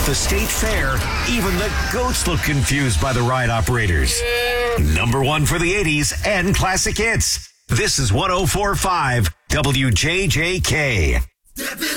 At the state fair, even the goats look confused by the ride operators. Number one for the 80s and classic hits. This is 104.5 WJJK.